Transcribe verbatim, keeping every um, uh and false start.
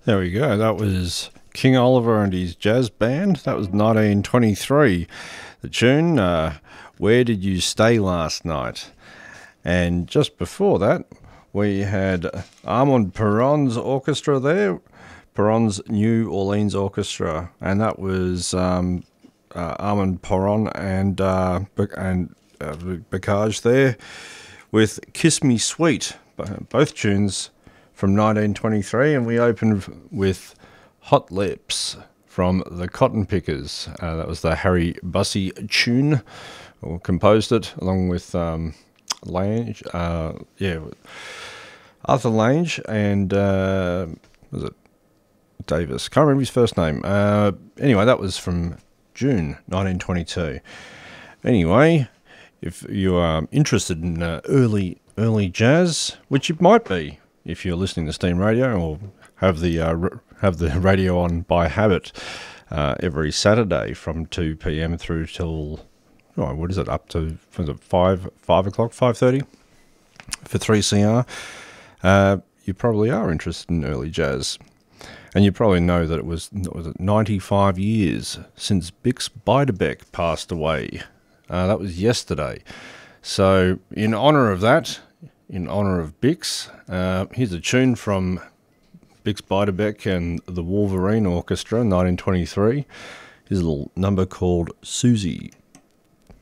There we go. That was King Oliver and his jazz band. That was nineteen twenty-three. The tune, uh, Where Did You Stay Last Night? And just before that, we had Armand Perron's orchestra there, Perron's New Orleans Orchestra, and that was um, uh, Armand Perron and uh, and uh, Bocage there with Kiss Me Sweet, both tunes from nineteen twenty-three, and we opened with Hot Lips from the Cotton Pickers. Uh, that was the Harry Bussey tune, or composed it along with um, Lange, uh, yeah, Arthur Lange and uh, was it Davis? Can't remember his first name. Uh, anyway, that was from June nineteen twenty-two. Anyway, if you are interested in uh, early early jazz, which you might be if you're listening to Steam Radio or have the uh, r- have the radio on by habit uh, every Saturday from two p.m. through till oh, what is it up to was it five five o'clock five thirty for three C R. Uh, you probably are interested in early jazz, and you probably know that it was was it ninety-five years since Bix Beiderbecke passed away. Uh, that was yesterday. So in honour of that, in honour of Bix, uh, here's a tune from Bix Beiderbecke and the Wolverine Orchestra, nineteen twenty-three. Here's a little number called Susie.